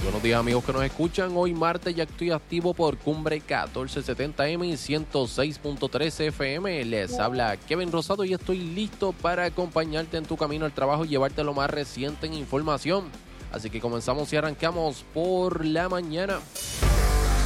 Buenos días, amigos que nos escuchan. Hoy martes ya estoy activo por Cumbre 1470M y 106.3 FM. Les habla Kevin Rosado y estoy listo para acompañarte en tu camino al trabajo y llevarte lo más reciente en información. Así que comenzamos y arrancamos por la mañana.